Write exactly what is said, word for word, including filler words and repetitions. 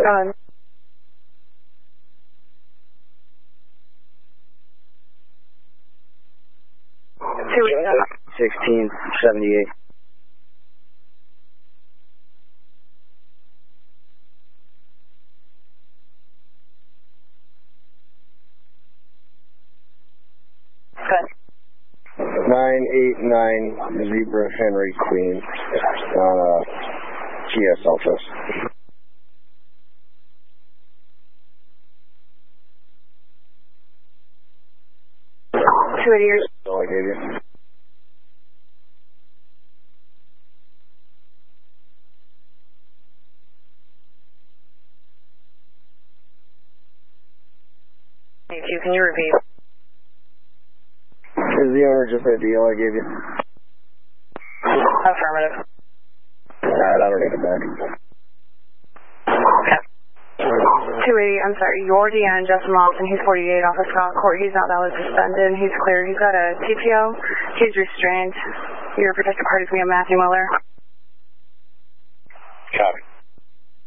Um, two sixteen seventy-eight. Nine eight nine Zebra Henry Queen on a Kia Seltos. two eighty. That's all I gave you. Thank you. Can you repeat? Is the owner just that deal I gave you? Affirmative. Alright, I don't need it back. Okay. two eighty, I'm sorry, your D N, Justin Lawson, he's forty-eight off of Scott Court. He's not valid suspended. He's clear. He's got a T P O. He's restrained. Your protected party is going to be Matthew Miller.